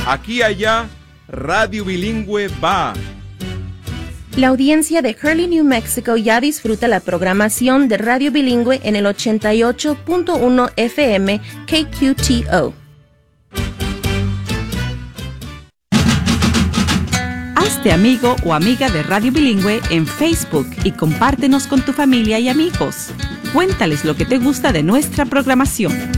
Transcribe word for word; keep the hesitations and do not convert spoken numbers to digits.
Aquí y allá, Radio Bilingüe va. La audiencia de Hurley, New Mexico ya disfruta la programación de Radio Bilingüe en el ochenta y ocho punto uno F M K Q T O. Hazte amigo o amiga de Radio Bilingüe en Facebook y compártenos con tu familia y amigos. Cuéntales lo que te gusta de nuestra programación.